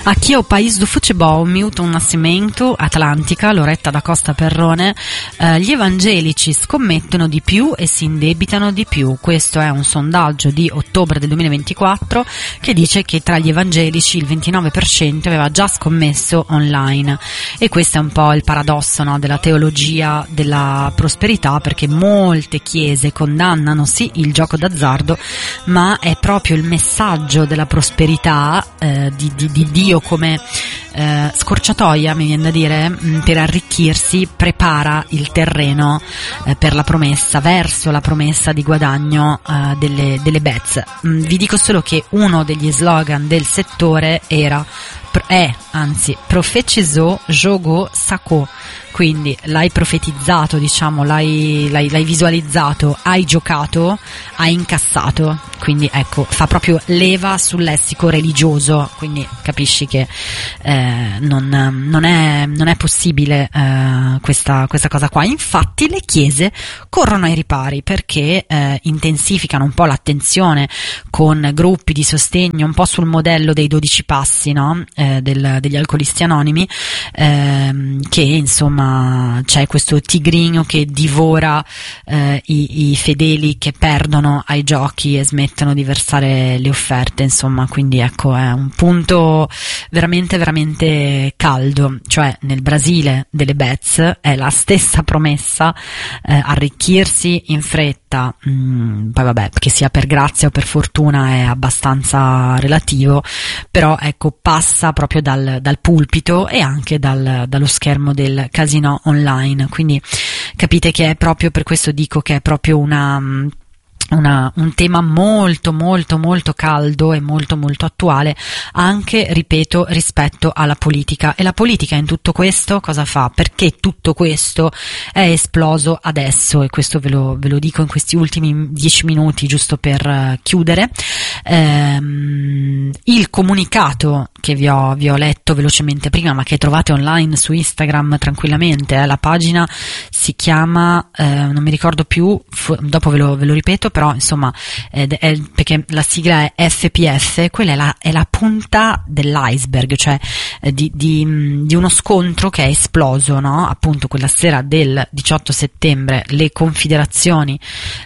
Aqui é o país do futebol. Milton Nascimento, Atlantica, Loretta da Costa Perrone. Gli evangelici scommettono di più e si indebitano di più. Questo è un sondaggio di ottobre del 2024 che dice che tra gli evangelici il 29% aveva già scommesso online, e questo è un po' il paradosso, no, della teologia della prosperità, perché molte chiese condannano sì il gioco d'azzardo, ma è proprio il messaggio della prosperità di Dio come scorciatoia, mi viene da dire, per arricchirsi, prepara il terreno per la promessa, verso la promessa di guadagno delle bets. Vi dico solo che uno degli slogan del settore profetizzo, jogo, sacco. Quindi l'hai profetizzato, diciamo, l'hai visualizzato, hai giocato, hai incassato. Quindi ecco, fa proprio leva sul lessico religioso, quindi capisci che non è possibile questa cosa qua. Infatti le chiese corrono ai ripari, perché intensificano un po' l'attenzione con gruppi di sostegno, un po' sul modello dei 12 passi, no? Degli alcolisti anonimi, che insomma c'è questo tigrino che divora i fedeli che perdono ai giochi e smettono di versare le offerte, insomma. Quindi ecco, è un punto veramente veramente caldo. Cioè, nel Brasile delle bets è la stessa promessa, arricchirsi in fretta, poi vabbè, che sia per grazia o per fortuna è abbastanza relativo, però ecco, passa proprio dal pulpito e anche dallo schermo del casino online. Quindi capite che è proprio per questo dico che è proprio un tema molto molto molto caldo e molto molto attuale, anche, ripeto, rispetto alla politica. E la politica in tutto questo cosa fa? Perché tutto questo è esploso adesso, e questo ve lo dico in questi ultimi 10 minuti, giusto per chiudere. Il comunicato che vi ho letto velocemente prima, ma che trovate online su Instagram tranquillamente, la pagina si chiama non mi ricordo più, dopo ve lo ripeto, però insomma perché la sigla è FPF, quella è la punta dell'iceberg, cioè di uno scontro che è esploso, no? Appunto quella sera del 18 settembre le confederazioni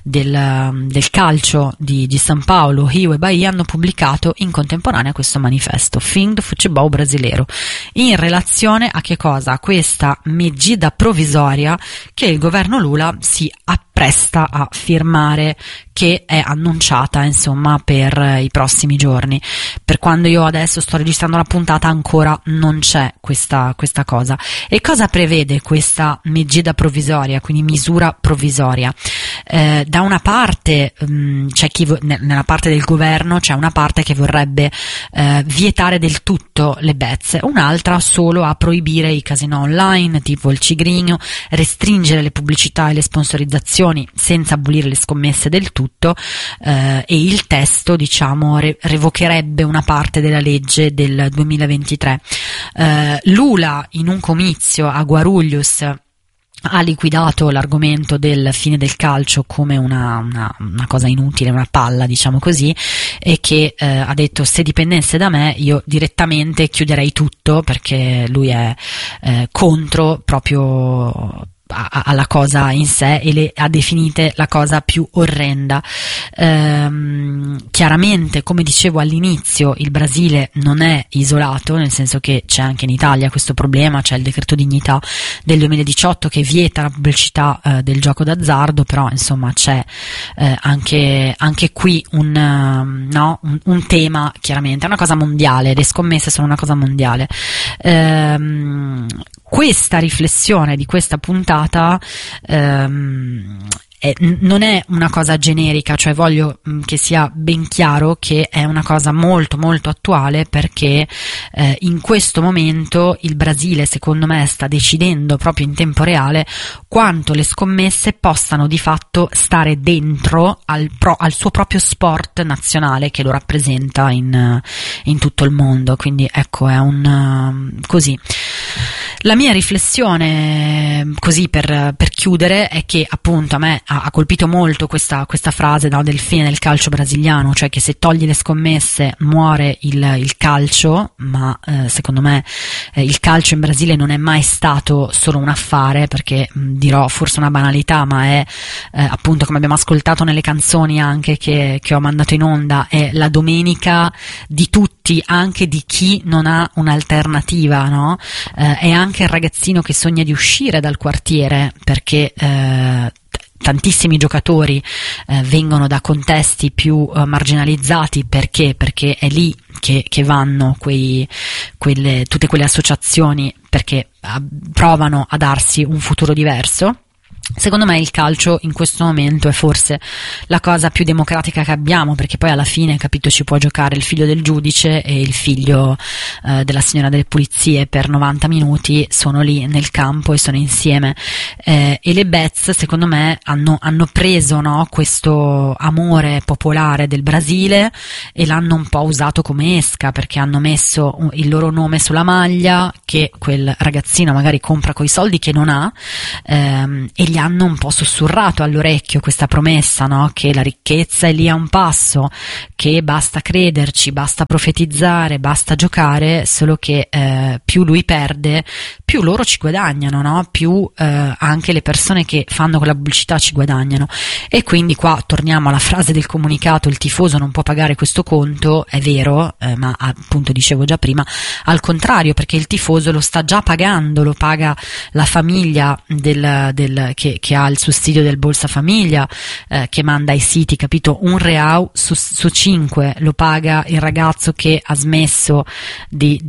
del calcio di San Paolo, Rio e Bahia hanno pubblicato in contemporanea questo manifesto, Fim do Futebol Brasileiro, in relazione a che cosa? A questa medida provvisoria che il governo Lula si appresta a firmare, che è annunciata insomma per i prossimi giorni. Per quando io adesso sto registrando la puntata ancora non c'è questa cosa. E cosa prevede questa medida provvisoria, quindi misura provvisoria? Da una parte c'è nella parte del governo c'è una parte che vorrebbe vietare del tutto le bets, un'altra solo a proibire i casinò online tipo il Cigrino, restringere le pubblicità e le sponsorizzazioni senza abolire le scommesse del tutto, e il testo, diciamo, revocherebbe una parte della legge del 2023. Lula in un comizio a Guarulhos ha liquidato l'argomento del fine del calcio come una cosa inutile, una palla, diciamo così, e che ha detto: se dipendesse da me io direttamente chiuderei tutto, perché lui è contro proprio alla cosa in sé e le ha definite la cosa più orrenda. Chiaramente, come dicevo all'inizio, il Brasile non è isolato, nel senso che c'è anche in Italia questo problema, c'è il decreto dignità del 2018 che vieta la pubblicità del gioco d'azzardo, però insomma c'è anche qui un tema, chiaramente è una cosa mondiale, le scommesse sono una cosa mondiale. Questa riflessione di questa puntata non è una cosa generica, cioè voglio che sia ben chiaro che è una cosa molto molto attuale, perché in questo momento il Brasile, secondo me, sta decidendo proprio in tempo reale quanto le scommesse possano di fatto stare dentro al suo proprio sport nazionale che lo rappresenta in tutto il mondo. Quindi ecco, è così. La mia riflessione, così per chiudere, è che appunto a me ha colpito molto questa frase, no, del fine del calcio brasiliano, cioè che se togli le scommesse muore il calcio, ma secondo me il calcio in Brasile non è mai stato solo un affare, perché dirò forse una banalità, ma è appunto, come abbiamo ascoltato nelle canzoni anche che ho mandato in onda, è la domenica di tutti, anche di chi non ha un'alternativa, no? È anche il ragazzino che sogna di uscire dal quartiere, perché tantissimi giocatori vengono da contesti più marginalizzati, perché è lì che vanno tutte quelle associazioni, perché provano a darsi un futuro diverso. Secondo me il calcio in questo momento è forse la cosa più democratica che abbiamo, perché poi alla fine, capito, ci può giocare il figlio del giudice e il figlio della signora delle pulizie per 90 minuti, sono lì nel campo e sono insieme, e le Betis secondo me hanno preso, no, questo amore popolare del Brasile e l'hanno un po' usato come esca, perché hanno messo il loro nome sulla maglia che quel ragazzino magari compra coi soldi che non ha, e gli hanno un po' sussurrato all'orecchio questa promessa, no? Che la ricchezza è lì a un passo, che basta crederci, basta profetizzare, basta giocare, solo che più lui perde, più loro ci guadagnano, no? Più anche le persone che fanno quella pubblicità ci guadagnano. E quindi qua torniamo alla frase del comunicato: il tifoso non può pagare questo conto. È vero, ma appunto dicevo già prima, al contrario, perché il tifoso lo sta già pagando, lo paga la famiglia che ha il sussidio del Bolsa Famiglia, che manda ai siti, capito? R$1 su 5 lo paga il ragazzo che ha smesso di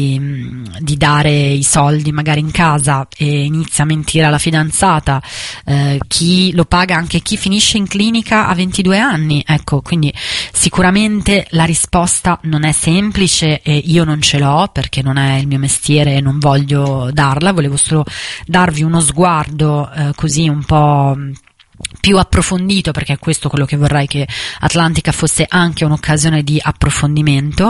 dare i soldi magari in casa e inizia a mentire alla fidanzata, chi lo paga anche chi finisce in clinica a 22 anni, ecco. Quindi sicuramente la risposta non è semplice e io non ce l'ho, perché non è il mio mestiere e non voglio darla, volevo solo darvi uno sguardo così un po' più approfondito, perché è questo quello che vorrei, che Atlantica fosse anche un'occasione di approfondimento.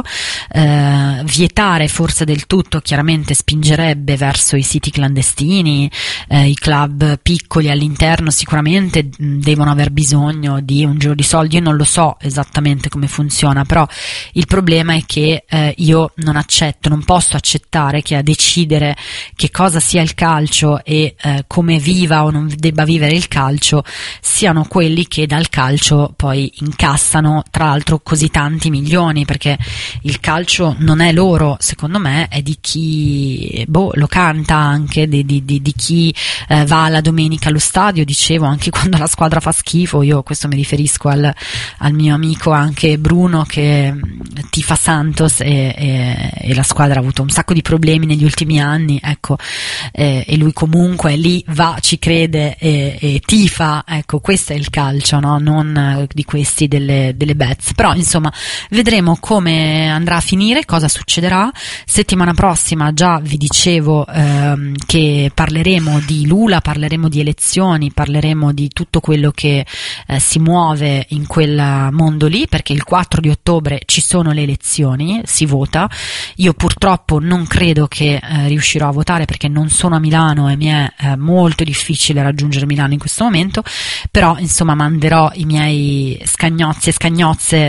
Vietare forse del tutto chiaramente spingerebbe verso i siti clandestini, i club piccoli all'interno sicuramente devono aver bisogno di un giro di soldi. Io non lo so esattamente come funziona, però il problema è che io non posso accettare che a decidere che cosa sia il calcio e come viva o non debba vivere il calcio siano quelli che dal calcio poi incassano tra l'altro così tanti milioni, perché il calcio non è loro, secondo me è di chi lo canta, anche di chi va la domenica allo stadio. Dicevo, anche quando la squadra fa schifo, io questo mi riferisco al mio amico anche Bruno che tifa Santos e la squadra ha avuto un sacco di problemi negli ultimi anni, ecco, e lui comunque lì va, ci crede e tifa. Ecco, questo è il calcio, no? Non di questi delle Betis. Però insomma vedremo come andrà a finire, cosa succederà. Settimana prossima già vi dicevo che parleremo di Lula, parleremo di elezioni, parleremo di tutto quello che si muove in quel mondo lì, perché il 4 di ottobre ci sono le elezioni, si vota. Io purtroppo non credo che riuscirò a votare, perché non sono a Milano e mi è molto difficile raggiungere Milano in questo momento, però insomma manderò i miei scagnozzi e scagnozze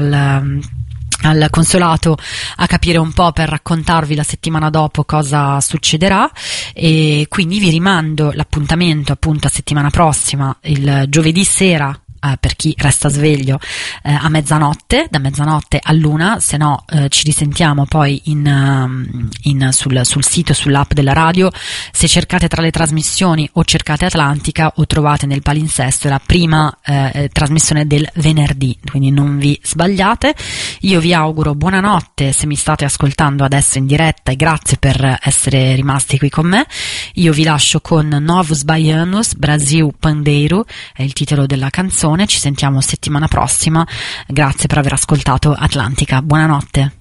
al consolato a capire un po', per raccontarvi la settimana dopo cosa succederà. E quindi vi rimando l'appuntamento appunto a settimana prossima, il giovedì sera, per chi resta sveglio, a mezzanotte, da mezzanotte all'1, se no ci risentiamo poi sul sito, sull'app della radio. Se cercate tra le trasmissioni o cercate Atlantica, o trovate nel palinsesto la prima trasmissione del venerdì, quindi non vi sbagliate. Io vi auguro buonanotte se mi state ascoltando adesso in diretta, e grazie per essere rimasti qui con me. Io vi lascio con Novos Baianos, Brasil Pandeiro è il titolo della canzone. Ci sentiamo settimana prossima, grazie per aver ascoltato Atlantica, buonanotte.